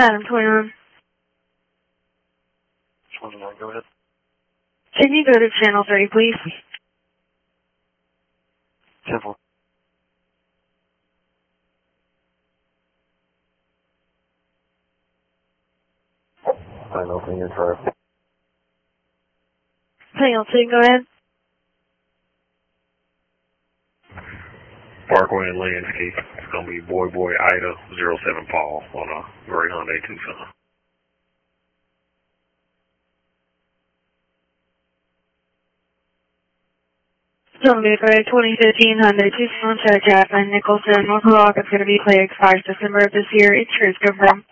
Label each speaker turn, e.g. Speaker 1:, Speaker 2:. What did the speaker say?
Speaker 1: Adam 29.
Speaker 2: 29, go ahead.
Speaker 1: Can you go to channel 3, please?
Speaker 2: 10-4. Final thing in traffic.
Speaker 1: Channel 2, go ahead.
Speaker 3: Parkway and Lansky. It's going to be Boy Ida 07 Paul on a gray Hyundai Tucson.
Speaker 1: Don't be afraid. 2015 Hyundai Tucson, Chad Chapman, Nicholson, North Rock. It's going to be play expires December of this year. It's yours, confirmed.